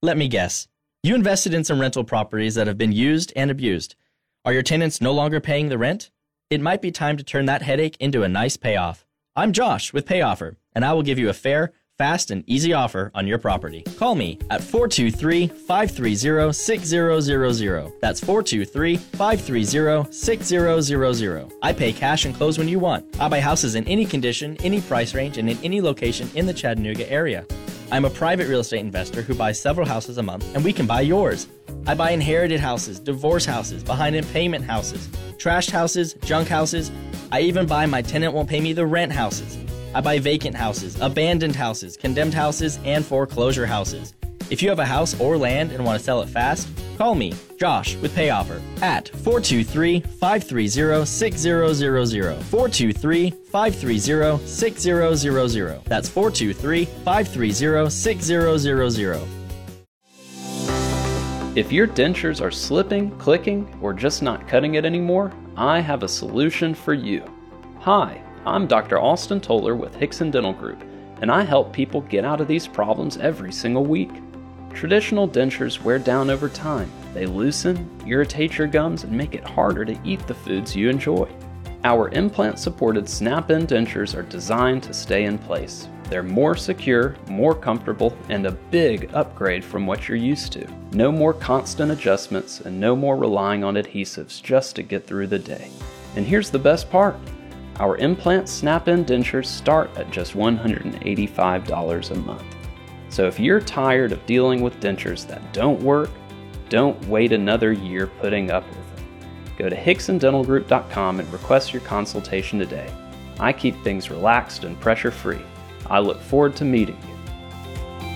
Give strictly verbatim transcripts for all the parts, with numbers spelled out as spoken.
Let me guess. You invested in some rental properties that have been used and abused. Are your tenants no longer paying the rent? It might be time to turn that headache into a nice payoff. I'm Josh with PayOffer, and I will give you a fair, fast, and easy offer on your property. Call me at four two three, five three zero, six zero zero zero. That's four two three, five three zero, six zero zero zero. I pay cash and close when you want. I buy houses in any condition, any price range, and in any location in the Chattanooga area. I'm a private real estate investor who buys several houses a month, and we can buy yours. I buy inherited houses, divorce houses, behind in payment houses, trashed houses, junk houses. I even buy my tenant won't pay me the rent houses. I buy vacant houses, abandoned houses, condemned houses, and foreclosure houses. If you have a house or land and want to sell it fast, call me, Josh, with PayOffer at four two three, five three zero, six zero zero zero. four two three, five three zero, six zero zero zero. That's four two three, five three zero, six zero zero zero. If your dentures are slipping, clicking, or just not cutting it anymore, I have a solution for you. Hi, I'm Doctor Austin Toller with Hickson Dental Group, and I help people get out of these problems every single week. Traditional dentures wear down over time. They loosen, irritate your gums, and make it harder to eat the foods you enjoy. Our implant-supported snap-in dentures are designed to stay in place. They're more secure, more comfortable, and a big upgrade from what you're used to. No more constant adjustments and no more relying on adhesives just to get through the day. And here's the best part. Our implant snap-in dentures start at just one hundred eighty-five dollars a month. So if you're tired of dealing with dentures that don't work, don't wait another year putting up with them. Go to hickson dental group dot com and request your consultation today. I keep things relaxed and pressure-free. I look forward to meeting you.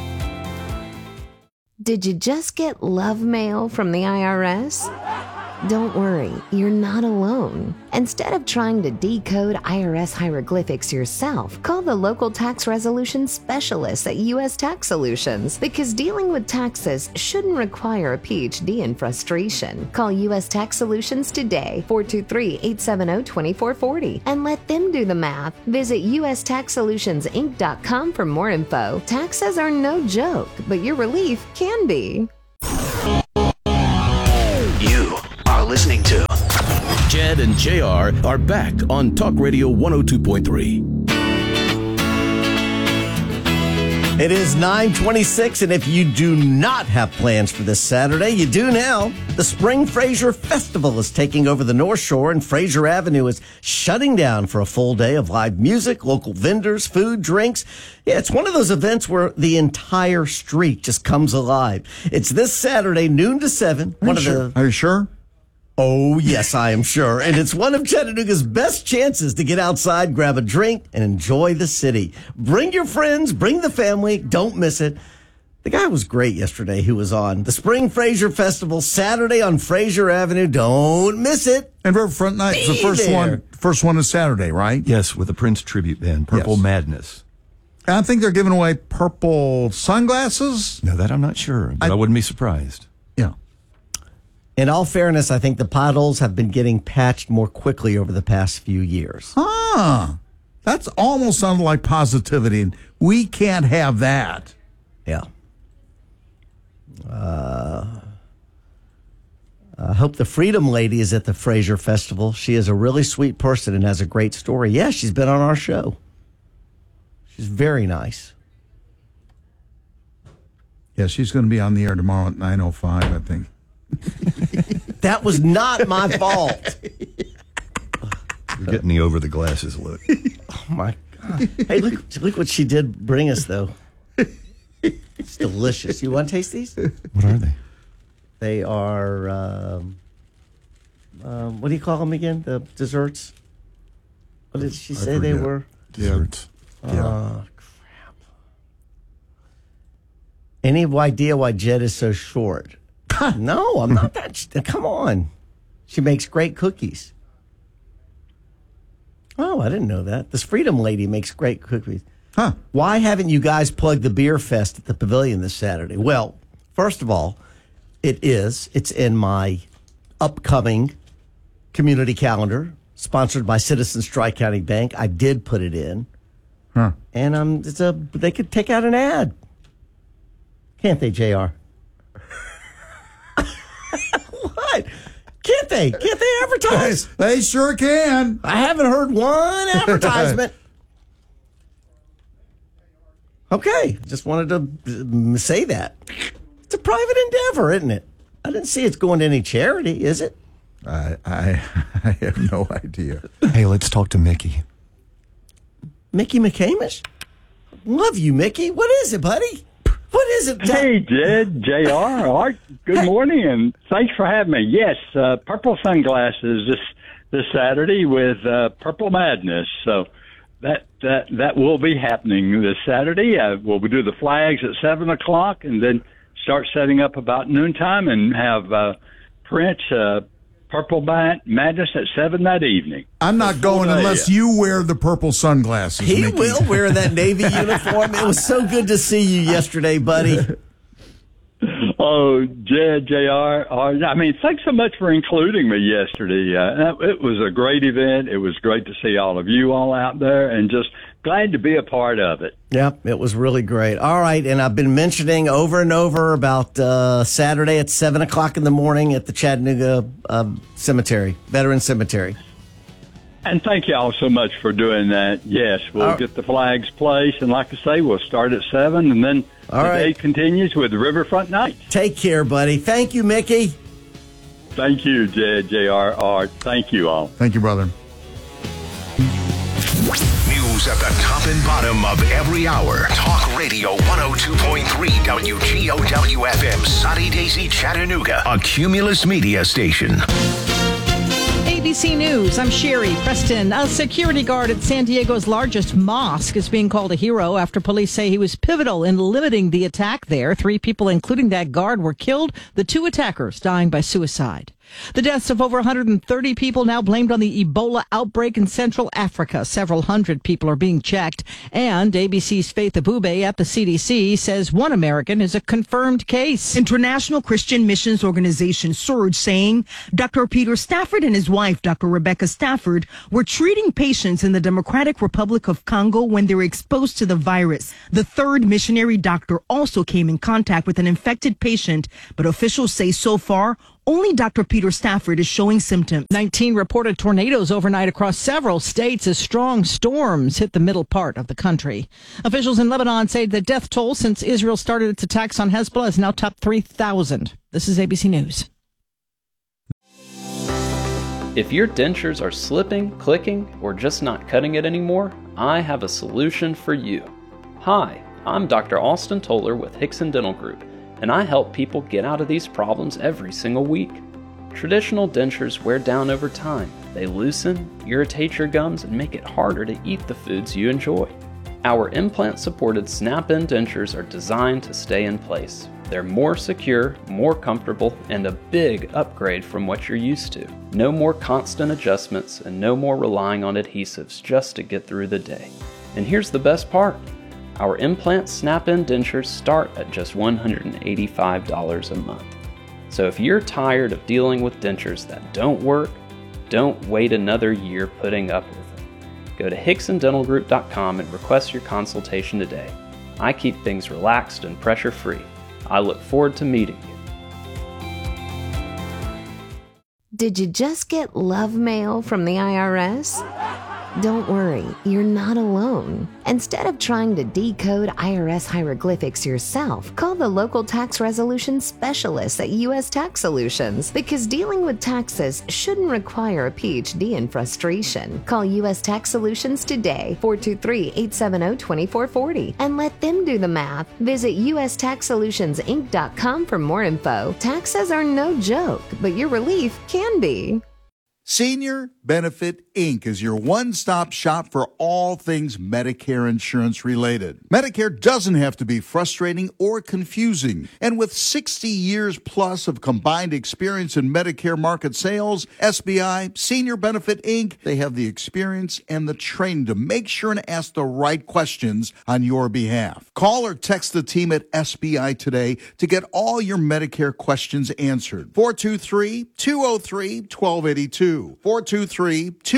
Did you just get love mail from the I R S? Don't worry, you're not alone. Instead of trying to decode I R S hieroglyphics yourself, call the local tax resolution specialists at U S Tax Solutions, because dealing with taxes shouldn't require a P H D in frustration. Call U S Tax Solutions today, four two three, eight seven zero, two four four zero, and let them do the math. Visit U S tax solutions inc dot com for more info. Taxes are no joke, but your relief can be. You are listening to Jed and J R are back on Talk Radio one oh two point three. It is nine twenty-six, and if you do not have plans for this Saturday, you do now. The Spring Fraser Festival is taking over the North Shore, and Fraser Avenue is shutting down for a full day of live music, local vendors, food, drinks. Yeah, it's one of those events where the entire street just comes alive. It's this Saturday, noon to seven. Are one you of sure? the Are you sure? Oh, yes, I am sure. And it's one of Chattanooga's best chances to get outside, grab a drink, and enjoy the city. Bring your friends, bring the family. Don't miss it. The guy was great yesterday who was on. The Spring Fraser Festival, Saturday on Fraser Avenue. Don't miss it. And Riverfront Night is the first there. one. First one is Saturday, right? Yes, with the Prince tribute band, Purple Yes. Madness. And I think they're giving away purple sunglasses. No, that I'm not sure, but I, I- I wouldn't be surprised. Yeah. In all fairness, I think the potholes have been getting patched more quickly over the past few years. Ah, that's almost sounded like positivity. And we can't have that. Yeah. Uh, I hope the Freedom Lady is at the Fraser Festival. She is a really sweet person and has a great story. Yeah, she's been on our show. She's very nice. Yeah, she's going to be on the air tomorrow at nine oh five, I think. That was not my fault. You're getting the over the glasses look. Oh, my God. Hey, look, look what she did bring us, though. It's delicious. You want to taste these? What are they? They are, um, um, what do you call them again? The desserts? What did she I say they forget. were? Desserts. Yeah. Oh, crap. Any idea why Jed is so short? No, I'm not that. Sh- Come on. She makes great cookies. Oh, I didn't know that. This Freedom Lady makes great cookies. Huh. Why haven't you guys plugged the beer fest at the Pavilion this Saturday? Well, first of all, it is. It's in my upcoming community calendar, sponsored by Citizens Tri-County Bank. I did put it in. Huh. And um, it's a they could take out an ad. Can't they, J R? What? Can't they? Can't they advertise? They sure can. I haven't heard one advertisement. Okay, just wanted to say that. It's a private endeavor, isn't it? I didn't see it's going to any charity, is it? I, I, I have no idea. Hey, let's talk to Mickey. Mickey McCamish? Love you, Mickey. What is it, buddy? What is it? Hey, Jed, J R, Art, good morning, and thanks for having me. Yes, uh, purple sunglasses this this Saturday with uh, Purple Madness. So that that that will be happening this Saturday. Uh, we'll do the flags at seven o'clock, and then start setting up about noontime, and have uh, Prince uh, Purple Madness at seven that evening. I'm not going unless you wear the purple sunglasses. He Mickey. will wear that Navy uniform. It was so good to see you yesterday, buddy. Oh, Jed, J R, I mean, thanks so much for including me yesterday. Uh, it was a great event. It was great to see all of you all out there, and just glad to be a part of it. Yep, it was really great. All right, and I've been mentioning over and over about uh, Saturday at seven o'clock in the morning at the Chattanooga uh, Cemetery, Veteran Cemetery. And thank you all so much for doing that. Yes, we'll All get the flags placed, and like I say, we'll start at seven, and then All the right. day continues with the Riverfront Nights. Take care, buddy. Thank you, Mickey. Thank you, Jed, J R, Art. Thank you all. Thank you, brother. News at the top and bottom of every hour. Talk Radio one oh two point three W G O W F M, Sunny Daisy, Chattanooga. A Cumulus Media station. A B C News, I'm Sherry Preston. A security guard at San Diego's largest mosque is being called a hero after police say he was pivotal in limiting the attack there. Three people, including that guard, were killed, the two attackers dying by suicide. The deaths of over one hundred thirty people now blamed on the Ebola outbreak in Central Africa. Several hundred people are being checked. And A B C's Faith Abube at the C D C says one American is a confirmed case. International Christian Missions Organization surged, saying Doctor Peter Stafford and his wife, Doctor Rebecca Stafford, were treating patients in the Democratic Republic of Congo when they were exposed to the virus. The third missionary doctor also came in contact with an infected patient, but officials say so far, only Doctor Peter Stafford is showing symptoms. nineteen reported tornadoes overnight across several states as strong storms hit the middle part of the country. Officials in Lebanon say the death toll since Israel started its attacks on Hezbollah is now topped three thousand. This is A B C News. If your dentures are slipping, clicking, or just not cutting it anymore, I have a solution for you. Hi, I'm Doctor Austin Toller with Hickson Dental Group, and I help people get out of these problems every single week. Traditional dentures wear down over time. They loosen, irritate your gums, and make it harder to eat the foods you enjoy. Our implant-supported snap-in dentures are designed to stay in place. They're more secure, more comfortable, and a big upgrade from what you're used to. No more constant adjustments and no more relying on adhesives just to get through the day. And here's the best part. Our implant snap-in dentures start at just one hundred eighty-five dollars a month. So if you're tired of dealing with dentures that don't work, don't wait another year putting up with them. Go to hickson dental group dot com and request your consultation today. I keep things relaxed and pressure-free. I look forward to meeting you. Did you just get love mail from the I R S? Don't worry, you're not alone. Instead of trying to decode I R S hieroglyphics yourself, call the local tax resolution specialists at U S Tax Solutions, because dealing with taxes shouldn't require a P H D in frustration. Call U S Tax Solutions today, four two three, eight seven zero, two four four zero, and let them do the math. Visit U S tax solutions inc dot com for more info. Taxes are no joke, but your relief can be. Senior Benefit Incorporated is your one-stop shop for all things Medicare insurance related. Medicare doesn't have to be frustrating or confusing. And with sixty years plus of combined experience in Medicare market sales, S B I, Senior Benefit Incorporated, they have the experience and the training to make sure and ask the right questions on your behalf. Call or text the team at S B I today to get all your Medicare questions answered. four two three, two oh three, one two eight two. four two three, two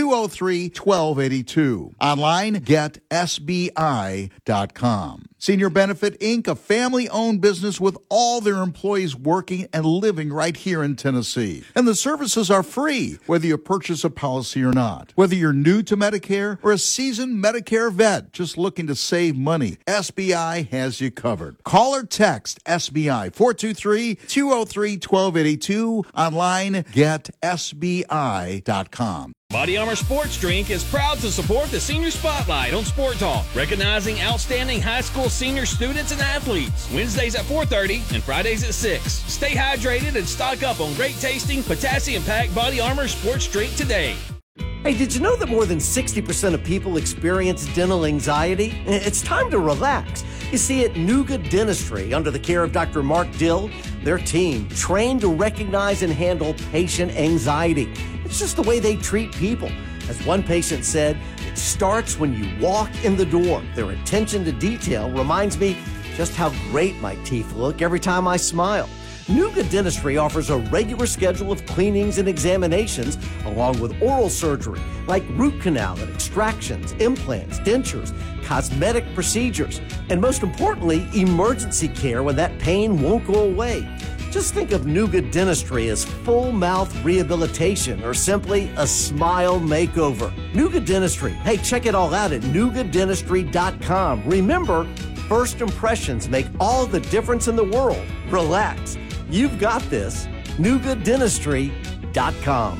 two oh three, one two eight two. Online, get S B I dot com. Senior Benefit Incorporated, a family-owned business with all their employees working and living right here in Tennessee. And the services are free, whether you purchase a policy or not. Whether you're new to Medicare or a seasoned Medicare vet just looking to save money, S B I has you covered. Call or text S B I, four two three, two oh three, one two eight two. Online, get S B I dot com. Body Armor Sports Drink is proud to support the Senior Spotlight on Sport Talk, recognizing outstanding high school senior students and athletes. Wednesdays at four thirty and Fridays at six. Stay hydrated and stock up on great tasting, potassium-packed Body Armor Sports Drink today. Hey, did you know that more than sixty percent of people experience dental anxiety? It's time to relax. You see, at Nuga Dentistry, under the care of Doctor Mark Dill, their team trained to recognize and handle patient anxiety. It's just the way they treat people. As one patient said, it starts when you walk in the door. Their attention to detail reminds me just how great my teeth look every time I smile. Nuga Dentistry offers a regular schedule of cleanings and examinations, along with oral surgery, like root canal and extractions, implants, dentures, cosmetic procedures, and most importantly, emergency care when that pain won't go away. Just think of Nuga Dentistry as full mouth rehabilitation or simply a smile makeover. Nuga Dentistry. Hey, check it all out at nuga dentistry dot com. Remember, first impressions make all the difference in the world. Relax. You've got this. nuga dentistry dot com.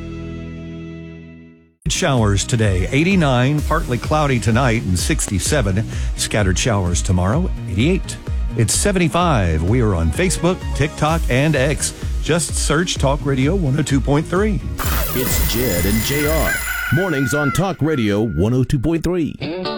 Showers today, eighty-nine, partly cloudy tonight, and sixty-seven. Scattered showers tomorrow, eighty-eight. It's seventy-five. We are on Facebook, TikTok, and X. Just search Talk Radio one oh two point three. It's Jed and J R. Mornings on Talk Radio one oh two point three.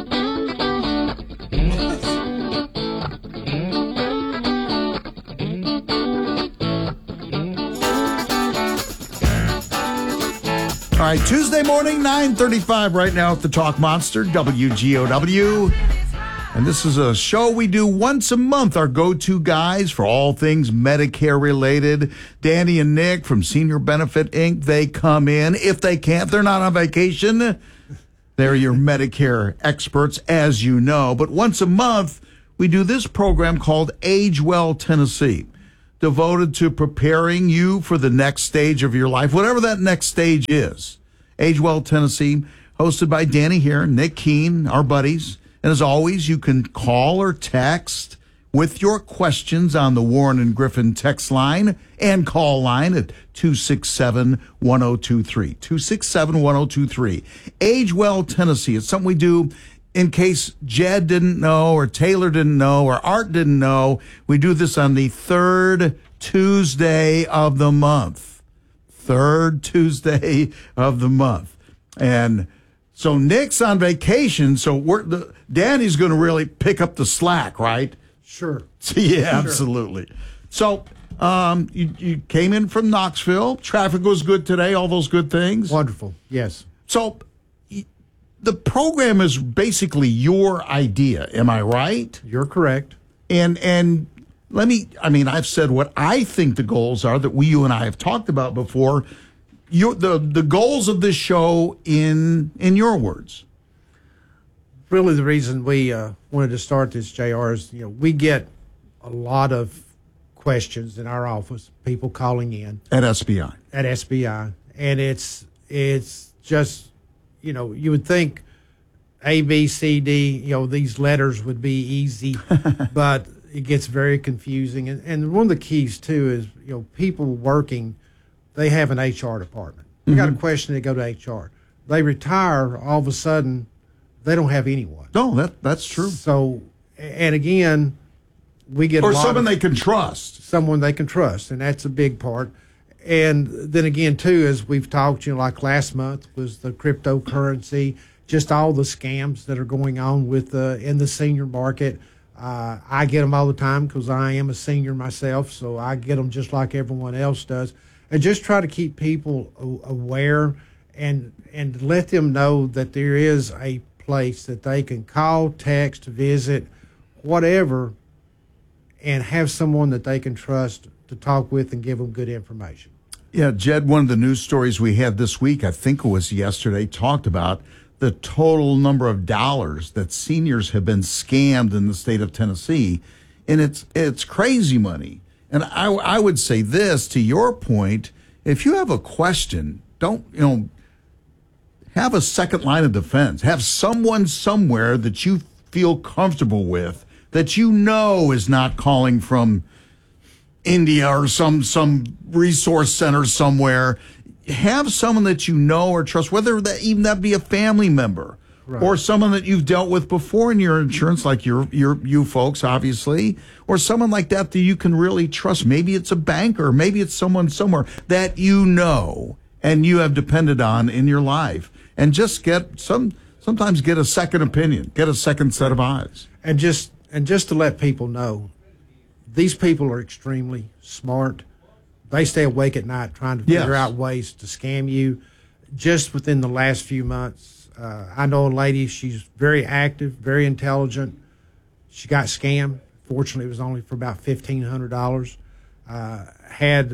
All right, Tuesday morning, nine thirty-five right now at the Talk Monster, W G O W. And this is a show we do once a month, our go-to guys for all things Medicare-related. Danny and Nick from Senior Benefit Incorporated, they come in. If they can't, they're not on vacation. They're your Medicare experts, as you know. But once a month, we do this program called Age Well Tennessee, devoted to preparing you for the next stage of your life, whatever that next stage is. Age Well Tennessee, hosted by Danny here, Nick Keene, our buddies. And as always, you can call or text with your questions on the Warren and Griffin text line and call line at two six seven, one oh two three. two six seven, one oh two three. Age Well Tennessee. It's something we do in case Jed didn't know or Taylor didn't know or Art didn't know. We do this on the third Tuesday of the month. Third Tuesday of the month. And so Nick's on vacation, so we're the, Danny's going to really pick up the slack, right? Sure. Yeah, Sure. absolutely. So um, you, you came in from Knoxville. Traffic was good today, all those good things. Wonderful, yes. So y- the program is basically your idea, am I right? You're correct. And and let me, I mean, I've said what I think the goals are that we, you and I have talked about before. Your, the the goals of this show in in your words. Really, the reason we uh, wanted to start this, J R, is you know we get a lot of questions in our office, people calling in At S B I. at S B I, and it's it's just you know you would think A, B, C, D, you know these letters would be easy, but it gets very confusing. And, and one of the keys too is you know people working. They have an H R department. You got a question, they go to H R. They retire, all of a sudden, they don't have anyone. No, that that's true. So, and again, we get or a lot someone of, they can trust. Someone they can trust, and that's a big part. And then again, too, as we've talked, you know, like last month was the cryptocurrency, just all the scams that are going on with uh, in the senior market. Uh, I get them all the time because I am a senior myself, so I get them just like everyone else does. And just try to keep people aware and and let them know that there is a place that they can call, text, visit, whatever, and have someone that they can trust to talk with and give them good information. Yeah, Jed, one of the news stories we had this week, I think it was yesterday, talked about the total number of dollars that seniors have been scammed in the state of Tennessee. And it's it's crazy money. And I, I would say this, to your point, if you have a question, don't, you know, have a second line of defense. Have someone somewhere that you feel comfortable with, that you know is not calling from India or some some resource center somewhere. Have someone that you know or trust, whether that even that be a family member right. or someone that you've dealt with before in your insurance, like your your you folks, obviously, or someone like that that you can really trust. Maybe it's a banker, maybe it's someone somewhere that you know and you have depended on in your life, and just get some. Sometimes get a second opinion, get a second set of eyes, and just and just to let people know. These people are extremely smart. They stay awake at night trying to figure yes. out ways to scam you. Just within the last few months, uh, I know a lady, she's very active, very intelligent. She got scammed. Fortunately, it was only for about fifteen hundred dollars. Uh, had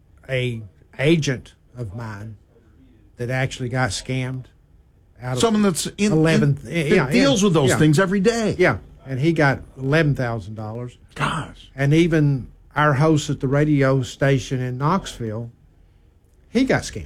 a agent of mine that actually got scammed. Out of Someone that's in, eleven, in, yeah, that deals yeah, with those yeah. things every day. Yeah. And he got eleven thousand dollars. Gosh. And even our host at the radio station in Knoxville, he got scammed.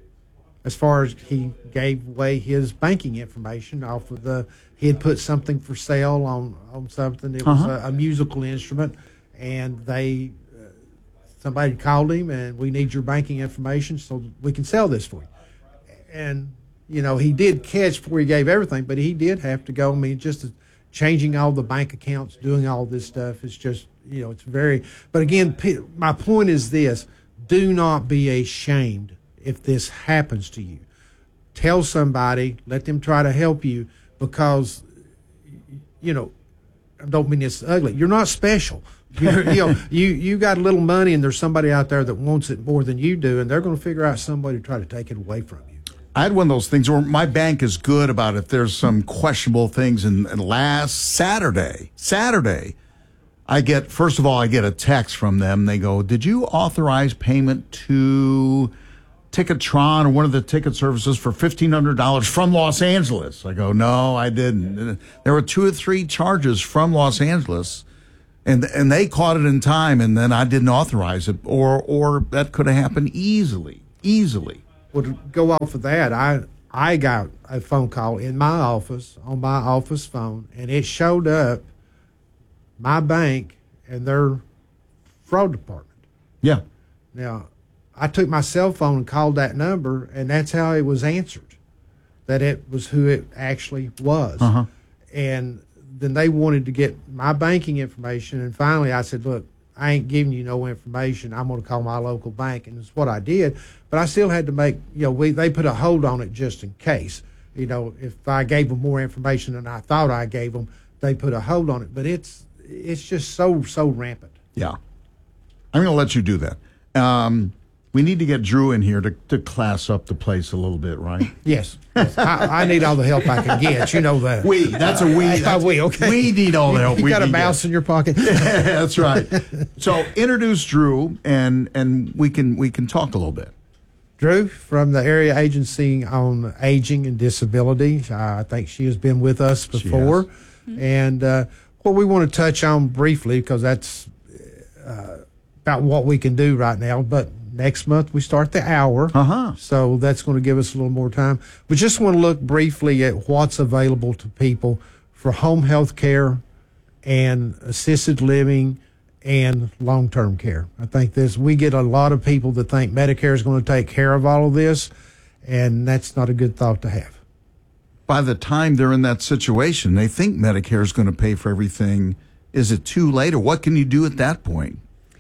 As far as he gave away his banking information off of the, he had put something for sale on, on something. It was Uh-huh. a, a musical instrument. And they, uh, somebody called him and we need your banking information so we can sell this for you. And, you know, he did catch before he gave everything, but he did have to go. I mean, just changing all the bank accounts, doing all this stuff. It's just, you know, it's very, but again, my point is this, do not be ashamed if this happens to you. Tell somebody, let them try to help you because, you know, I don't mean it's ugly. You're not special. You're, you know, you, you got a little money and there's somebody out there that wants it more than you do and they're going to figure out somebody to try to take it away from you. I had one of those things where my bank is good about if there's some questionable things. And, and last Saturday, Saturday, I get, first of all, I get a text from them. They go, did you authorize payment to Ticketron or one of the ticket services for fifteen hundred dollars from Los Angeles? I go, no, I didn't. And there were two or three charges from Los Angeles, and and they caught it in time, and then I didn't authorize it, or or that could have happened easily, easily. Well, to go off of that, I I got a phone call in my office, on my office phone, and it showed up my bank and their fraud department. Yeah. Now, I took my cell phone and called that number, and that's how it was answered, that it was who it actually was. Uh-huh. And then they wanted to get my banking information, and finally I said, look, I ain't giving you no information. I'm going to call my local bank, and it's what I did. But I still had to make, you know, we they put a hold on it just in case. You know, if I gave them more information than I thought I gave them, they put a hold on it. But it's it's just so, so rampant. Yeah. I'm going to let you do that. Um, we need to get Drew in here to, to class up the place a little bit, right? Yes. yes. I, I need all the help I can get. You know that. We. That's a we. That's, we, okay. We need all the help you we got can a mouse get. in your pocket? Yeah, that's right. So introduce Drew, and and we can we can talk a little bit. Drew from the Area Agency on Aging and Disability. Uh, I think she has been with us before. And uh, what we want to touch on briefly, because that's uh, about what we can do right now, but next month we start the hour. Uh-huh. So that's going to give us a little more time. We just want to look briefly at what's available to people for home health care and assisted living and long-term care. I think this, we get a lot of people that think Medicare is going to take care of all of this, and that's not a good thought to have. By the time they're in that situation, they think Medicare is going to pay for everything. Is it too late, or what can you do at that point?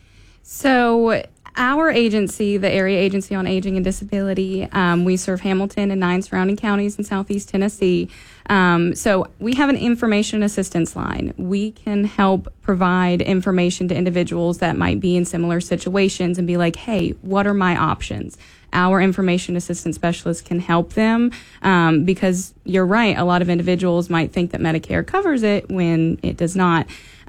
So our agency, the Area Agency on Aging and Disability, um, we serve Hamilton and nine surrounding counties in southeast Tennessee. Um, so we have an information assistance line. We can help provide information to individuals that might be in similar situations and be like, hey, what are my options? Our information assistance specialist can help them um, because you're right. A lot of individuals might think that Medicare covers it when it does not.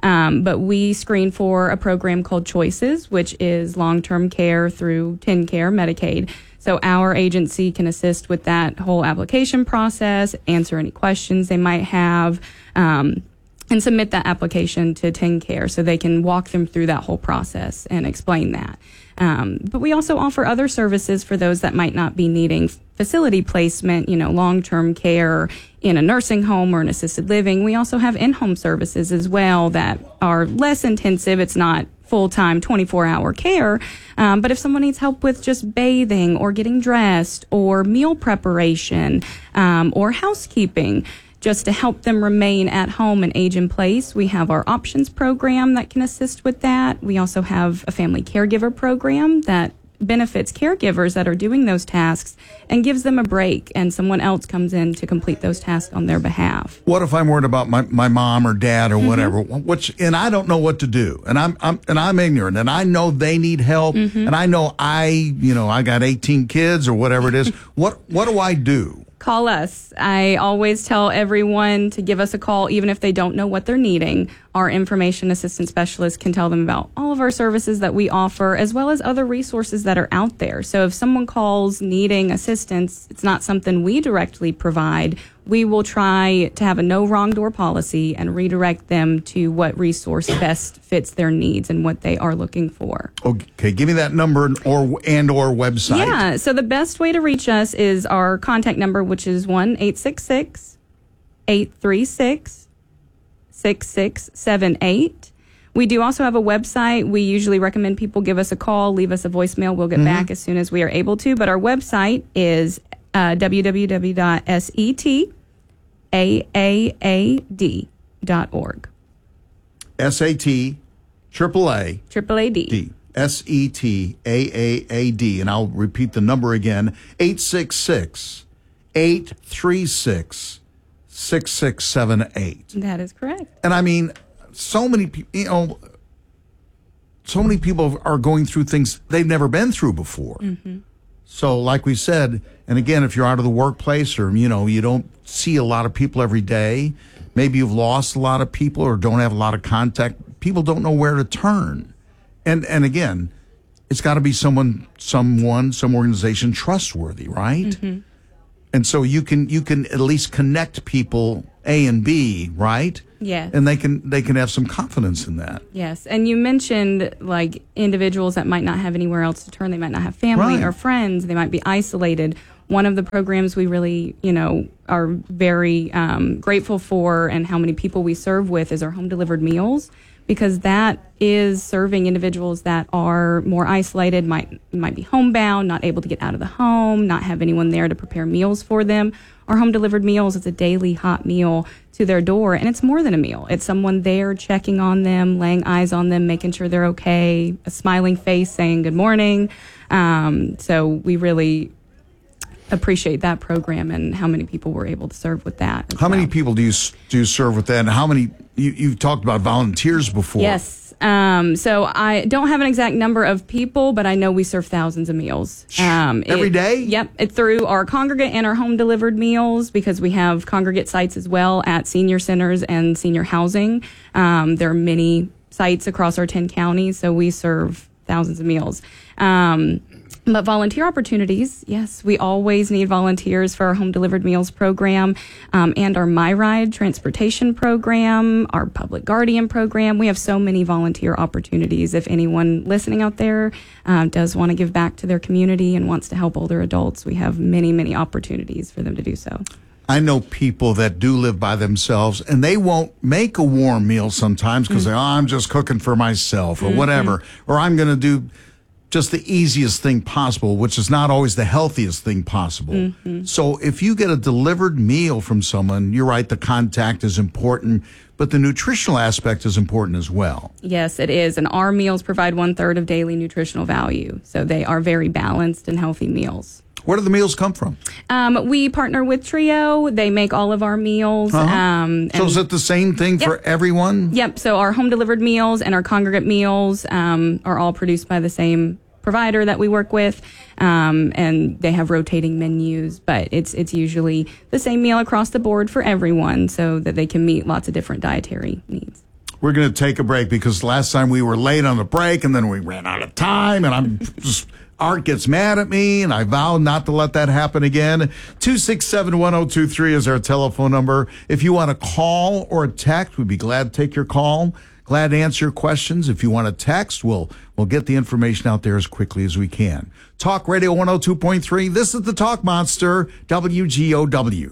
Um, but we screen for a program called Choices, which is long-term care through TennCare Medicaid. So our agency can assist with that whole application process, answer any questions they might have, um, and submit that application to TennCare so they can walk them through that whole process and explain that. Um, but we also offer other services for those that might not be needing facility placement, you know, long-term care in a nursing home or an assisted living. We also have in-home services as well that are less intensive. It's not full-time twenty-four hour care. Um, but if someone needs help with just bathing or getting dressed or meal preparation um, or housekeeping, just to help them remain at home and age in place, we have our options program that can assist with that. We also have a family caregiver program that benefits caregivers that are doing those tasks and gives them a break, and someone else comes in to complete those tasks on their behalf. What if I'm worried about my, my mom or dad or Mm-hmm. whatever, which, and I don't know what to do, and I'm, I'm and I'm ignorant, and I know they need help, Mm-hmm. and I know I, you know, I got eighteen kids or whatever it is. what what do I do? Call us. I always tell everyone to give us a call, even if they don't know what they're needing. Our information assistant specialist can tell them about all of our services that we offer, as well as other resources that are out there. So if someone calls needing assistance, it's not something we directly provide. We will try to have a no wrong door policy and redirect them to what resource best fits their needs and what they are looking for. Okay, give me that number or and or website. Yeah, so the best way to reach us is our contact number, which is one eight six six, eight three six, six six seven eight. We do also have a website. We usually recommend people give us a call, leave us a voicemail. We'll get Mm-hmm. back as soon as we are able to. But our website is uh, w w w dot set a a a d dot org. S A T triple A Triple A D. D. S E T A A A D. And I'll repeat the number again, eight six six, eight three six, six six seven eight. That is correct. And I mean, so many people, you know, so many people are going through things they've never been through before. Mm-hmm. So like we said, and again, if you're out of the workplace or, you know, you don't see a lot of people every day, maybe you've lost a lot of people or don't have a lot of contact, people don't know where to turn. And and again, it's got to be someone, someone, some organization trustworthy, right? Mm-hmm. And so you can you can at least connect people A and B, right? Yes. And they can they can have some confidence in that. Yes, and you mentioned like individuals that might not have anywhere else to turn. They might not have family Right. or friends. They might be isolated. One of the programs we really, you know, are very um, grateful for and how many people we serve with is our home delivered meals, because that is serving individuals that are more isolated, might might be homebound, not able to get out of the home, not have anyone there to prepare meals for them. Our home delivered meals is a daily hot meal to their door, and it's more than a meal. It's someone there checking on them, laying eyes on them, making sure they're okay, a smiling face saying good morning. Um, so we really appreciate that program and how many people we're able to serve with that. as How well. many people do you s- do you serve with that? And how many you, you've talked about volunteers before? Yes. Um, so I don't have an exact number of people, but I know we serve thousands of meals. Um, Every it- day? Yep. It's through our congregate and our home delivered meals, because we have congregate sites as well at senior centers and senior housing. Um, there are many sites across our ten counties, so we serve thousands of meals. Um, But volunteer opportunities, yes, we always need volunteers for our home delivered meals program um, and our My Ride transportation program, our public guardian program. We have so many volunteer opportunities. If anyone listening out there um, does want to give back to their community and wants to help older adults, we have many, many opportunities for them to do so. I know people that do live by themselves, and they won't make a warm meal sometimes because Mm-hmm. they, oh, I'm just cooking for myself or whatever, or I'm going to do just the easiest thing possible, which is not always the healthiest thing possible. Mm-hmm. So if you get a delivered meal from someone, you're right, the contact is important, but the nutritional aspect is important as well. Yes, it is. And our meals provide one third of daily nutritional value. So they are very balanced and healthy meals. Where do the meals come from? Um, we partner with Trio. They make all of our meals. Uh-huh. Um, So and- is it the same thing for Yep. everyone? Yep. So our home delivered meals and our congregate meals um, are all produced by the same provider that we work with, um, and they have rotating menus, but it's it's usually the same meal across the board for everyone, so that they can meet lots of different dietary needs. we're going to take a break because last time we were late on the break and then we ran out of time, and I'm just, Art gets mad at me, and I vow not to let that happen again. two six seven, one oh two three is our telephone number. If you want to call or text, we'd be glad to take your call. Glad to answer your questions. If you want to text, we'll we'll get the information out there as quickly as we can. Talk Radio one oh two point three. This is the Talk Monster, W G O W.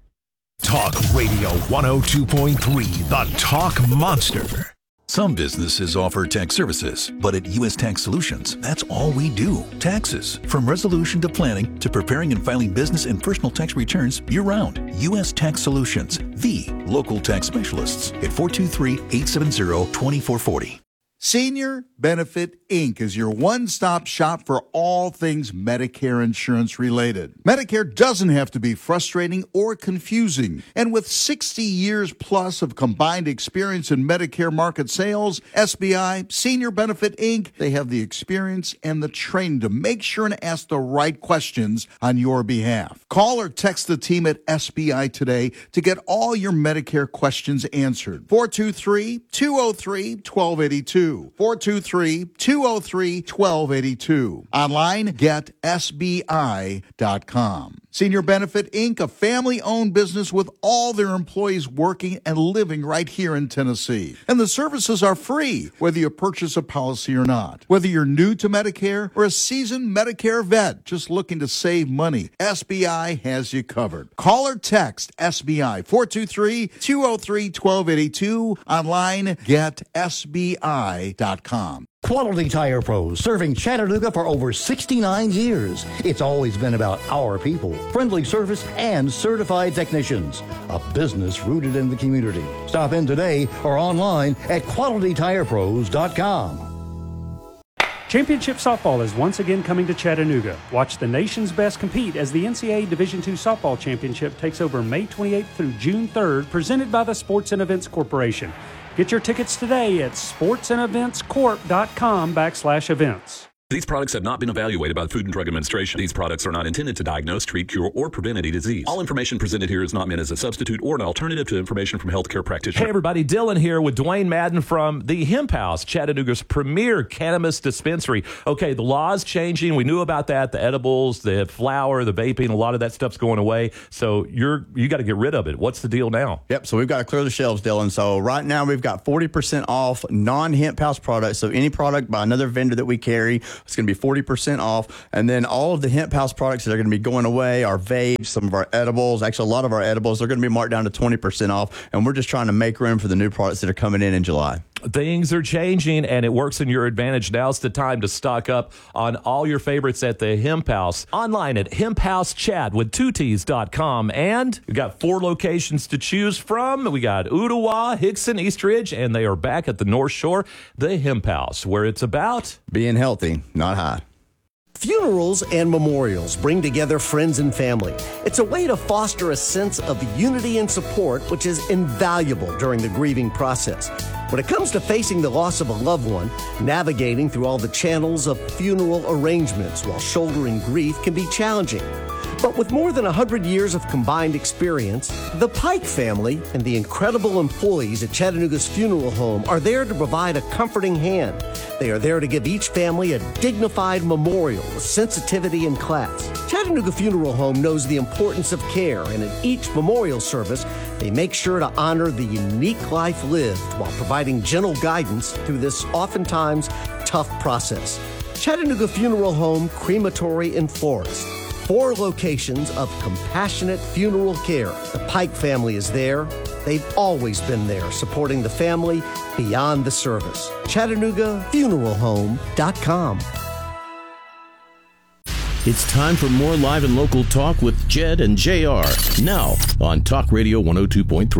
Talk Radio one oh two point three, the Talk Monster. Some businesses offer tax services, but at U S Tax Solutions, that's all we do. Taxes. From resolution to planning to preparing and filing business and personal tax returns year-round. U S Tax Solutions, the local tax specialists at four two three, eight seven zero, two four four zero. Senior Benefit Incorporated is your one-stop shop for all things Medicare insurance related. Medicare doesn't have to be frustrating or confusing. And with sixty years plus of combined experience in Medicare market sales, S B I, Senior Benefit Incorporated, they have the experience and the training to make sure and ask the right questions on your behalf. Call or text the team at S B I today to get all your Medicare questions answered. four two three, two oh three, one two eight two. four two three, two oh three, one two eight two. Online, get S B I dot com. Senior Benefit Incorporated, a family-owned business with all their employees working and living right here in Tennessee. And the services are free, whether you purchase a policy or not. Whether you're new to Medicare or a seasoned Medicare vet just looking to save money, S B I has you covered. Call or text S B I, four two three, two oh three, one two eight two. Online, get S B I dot com. Quality Tire Pros, serving Chattanooga for over sixty-nine years. It's always been about our people, friendly service, and certified technicians. A business rooted in the community. Stop in today or online at quality tire pros dot com. Championship Softball is once again coming to Chattanooga. Watch the nation's best compete as the N C double A Division two Softball Championship takes over May twenty-eighth through June third, presented by the Sports and Events Corporation. Get your tickets today at sports and events corp dot com backslash events. These products have not been evaluated by the Food and Drug Administration. These products are not intended to diagnose, treat, cure, or prevent any disease. All information presented here is not meant as a substitute or an alternative to information from healthcare practitioners. Hey everybody, Dylan here with Dwayne Madden from the Hemp House, Chattanooga's premier cannabis dispensary. Okay, the law's changing. We knew about that. The edibles, the flower, the vaping, a lot of that stuff's going away. So you're you got to get rid of it. What's the deal now? Yep, so we've got to clear the shelves, Dylan. So right now we've got forty percent off non-Hemp House products. So any product by another vendor that we carry, it's going to be forty percent off. And then all of the Hemp House products that are going to be going away, our vapes, some of our edibles, actually a lot of our edibles, they're going to be marked down to twenty percent off. And we're just trying to make room for the new products that are coming in in July. Things are changing, and it works in your advantage. Now's the time to stock up on all your favorites at the Hemp House. Online at hemp house chat with two T's dot com. And we've got four locations to choose from. We got Ooltewah, Hickson, East Ridge, and they are back at the North Shore, the Hemp House, where it's about being healthy, not high. Funerals and memorials bring together friends and family. It's a way to foster a sense of unity and support, which is invaluable during the grieving process. When it comes to facing the loss of a loved one, navigating through all the channels of funeral arrangements while shouldering grief can be challenging. But with more than one hundred years of combined experience, the Pike family and the incredible employees at Chattanooga's Funeral Home are there to provide a comforting hand. They are there to give each family a dignified memorial with sensitivity and class. Chattanooga Funeral Home knows the importance of care, and in each memorial service, they make sure to honor the unique life lived while providing gentle guidance through this oftentimes tough process. Chattanooga Funeral Home, Crematory, and Florist. Four locations of compassionate funeral care. The Pike family is there. They've always been there, supporting the family beyond the service. Chattanooga Funeral Home dot com. It's time for more live and local talk with Jed and J R. Now on Talk Radio one oh two point three.